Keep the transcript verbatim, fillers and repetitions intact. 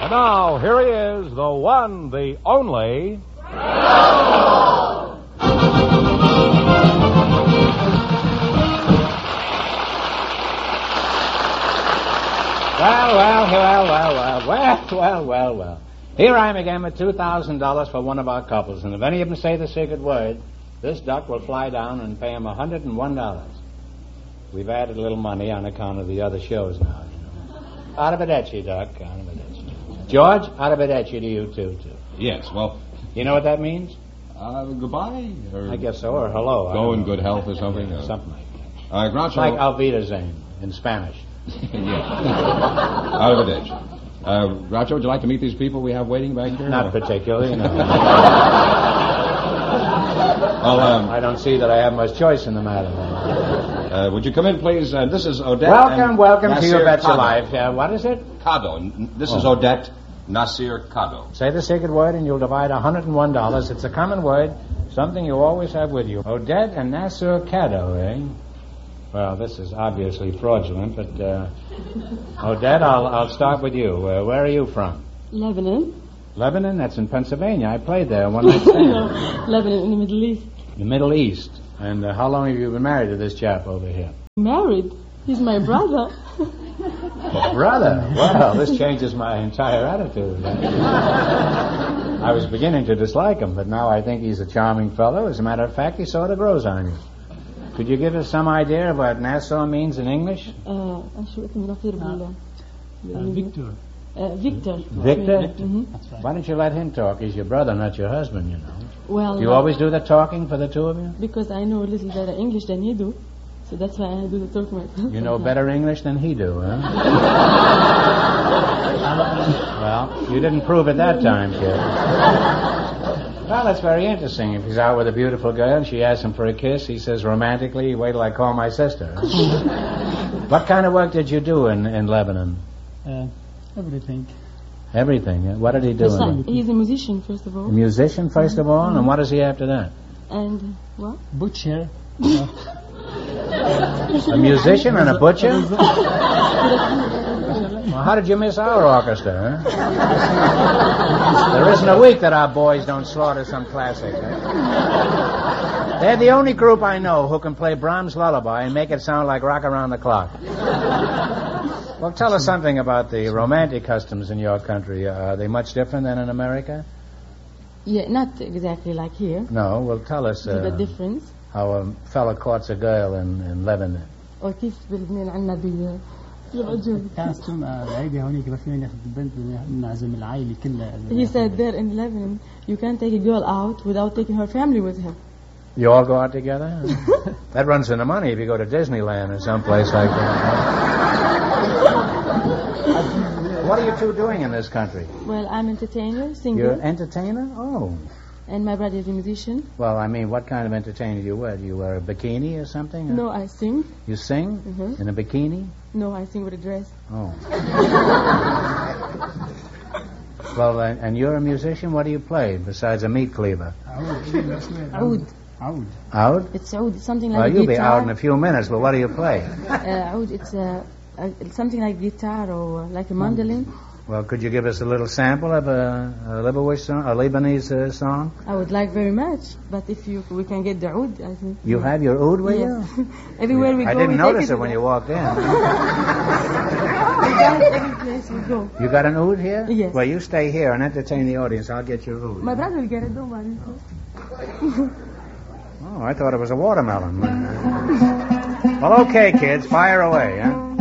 And now, here he is, the one, the only... Well, well, well, well, well, well, well, well, well. Here I am again with two thousand dollars for one of our couples, and if any of them say the secret word, this duck will fly down and pay him one hundred one dollars. We've added a little money on account of the other shows now, you know. Arrivederci, Duck, arrivederci. George, arrivederci to you, too, too. Yes, well... You know what that means? Uh, goodbye? Or I guess so, or hello. Go in good health or something? Yeah, something like that. Uh, Groucho... It's like Auf Wiedersehen in Spanish. Yes. Arrivederci. Uh, Groucho, would you like to meet these people we have waiting back here? Not particularly, no. Well, um... I don't see that I have much choice in the matter. Uh, would you come in, please? Uh, this is Odette. Welcome, welcome to Nasir your Bet Your Kado. Life. Uh, what is it? Kado. This Oh. is Odette Nasir Kado. Say the secret word and you'll divide one hundred one dollars. It's a common word, something you always have with you. Odette and Nasir Kado, eh? Well, this is obviously fraudulent, but, uh, Odette, I'll, I'll start with you. Uh, where are you from? Lebanon. Lebanon? That's in Pennsylvania. I played there one night stand. No, Lebanon in the Middle East. The Middle East. And uh, how long have you been married to this chap over here? Married? He's my brother. Brother? Well, this changes my entire attitude. I was beginning to dislike him, but now I think he's a charming fellow. As a matter of fact, he sort of grows on you. Could you give us some idea of what Nassau means in English? Uh, شو اسم الأخير بال Victor. uh, Victor. Victor? Mhm. That's right. Why don't you let him talk? He's your brother, not your husband, you know. Well, Do you uh, always do the talking for the two of you? because I know a little better English than you do, so that's why I do the talk myself. You know better English than he do, huh? Well, you didn't prove it that time, kid. Well, that's very interesting. If he's out with a beautiful girl and she asks him for a kiss, he says romantically, wait till I call my sister. What kind of work did you do in, in Lebanon? Uh, everything. Everything. huh? What did he do? He's, in not- Lebanon? he's a musician, first of A all. musician, first of all, and what does he after that? And what? Butcher. A musician and a butcher? Well, how did you miss our orchestra, huh? There isn't a week that our boys don't slaughter some classic, huh? They're the only group I know who can play Brahms' Lullaby and make it sound like Rock Around the Clock. Well, tell us something about the romantic customs in your country. Uh, are they much different than in America? Yeah, not exactly like here. No, well, tell us The uh, difference. how a fellow courts a girl in, in Lebanon. أو كيف بلبنان عنا بي بالرجل. كاستم العيدة هونيك ما فينا ناخذ البنت نعزم العائلة كلها. He said there in Lebanon, you can't take a girl out without taking her family with her. You all go out together? That runs into money if you go to Disneyland or someplace like that. What are you two doing in this country? Well, I'm entertainer, singer, You're an entertainer? Oh. and my brother is a musician. Well, I mean, what kind of entertainer do you wear? Do you wear a bikini or something? No, I sing. You sing Mhm. in a bikini? No, I sing with a dress. Oh. Well, uh, and you're a musician? What do you play besides a meat cleaver? Oud. عود. Out? It's oud. It's something like Well, you'll be guitar. out in a few minutes, but what do you play? Uh, oud. It's uh, uh, something like guitar or uh, like a mandolin. Well, could you give us a little sample of a, a Lebanese song? A Lebanese uh, song? I would like very much, but if you we can get the oud, I think. You have your oud with Yes. you? Everywhere we I go, didn't we notice take it when you walked in. We got it every place we go. You got an oud here? Yes. Well, you stay here and entertain the audience. I'll get your oud. My brother will get it. Don't worry. Oh, I thought it was a watermelon. Well, okay, kids, fire away, huh?